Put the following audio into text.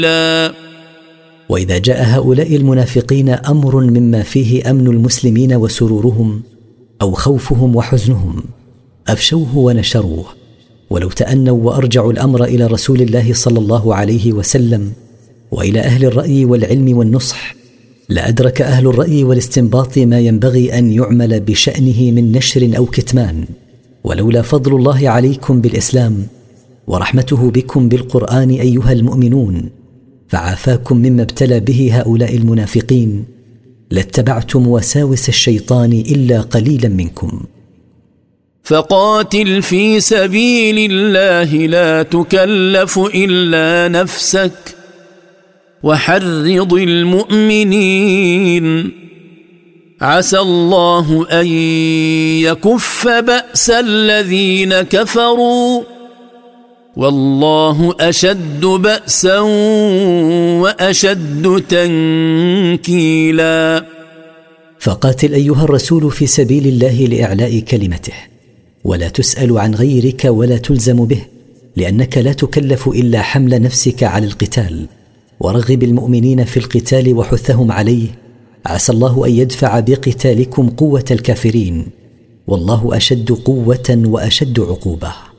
وإذا جاء هؤلاء المنافقين أمر مما فيه أمن المسلمين وسرورهم أو خوفهم وحزنهم أفشوه ونشروه، ولو تأنوا وأرجعوا الأمر إلى رسول الله صلى الله عليه وسلم وإلى أهل الرأي والعلم والنصح لأدرك أهل الرأي والاستنباط ما ينبغي أن يعمل بشأنه من نشر أو كتمان. ولولا فضل الله عليكم بالإسلام ورحمته بكم بالقرآن أيها المؤمنون فعافاكم مما ابتلى به هؤلاء المنافقين لاتبعتم وساوس الشيطان إلا قليلا منكم. فقاتل في سبيل الله لا تكلف إلا نفسك وحرض المؤمنين عسى الله أن يكف بأس الذين كفروا والله أشد بأسا وأشد تنكيلا. فقاتل أيها الرسول في سبيل الله لإعلاء كلمته، ولا تسأل عن غيرك ولا تلزم به، لأنك لا تكلف إلا حمل نفسك على القتال. ورغب المؤمنين في القتال وحثهم عليه، عسى الله أن يدفع بقتالكم قوة الكافرين، والله أشد قوة وأشد عقوبة.